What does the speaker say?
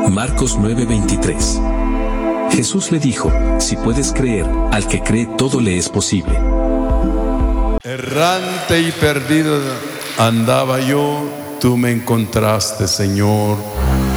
Marcos 9:23. Jesús le dijo: si puedes creer, al que cree todo le es posible. Errante y perdido andaba yo, tú me encontraste, Señor.